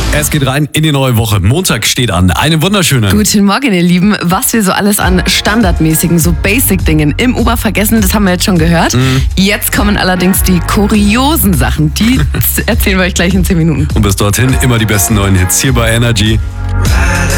Es geht rein in die neue Woche. Montag steht an. Einen wunderschönen. Guten Morgen, ihr Lieben. Was wir so alles an standardmäßigen, so Basic-Dingen im Uber vergessen, das haben wir jetzt schon gehört. Jetzt kommen allerdings die kuriosen Sachen. Die erzählen wir euch gleich in 10 Minuten. Und bis dorthin immer die besten neuen Hits hier bei Energy.